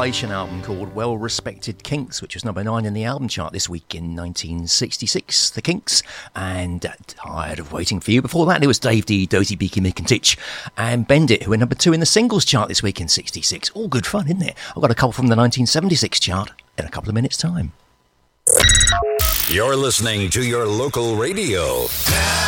compilation album called Well Respected Kinks, which was number 9 in the album chart this week in 1966. The Kinks and Tired of Waiting for You. Before that, it was Dave D, Doty, Beaky, Mick and Titch and Bend It, who were number 2 in the singles chart this week in 66. All good fun, isn't it? I've got a couple from the 1976 chart in a couple of minutes' time. You're listening to your local radio.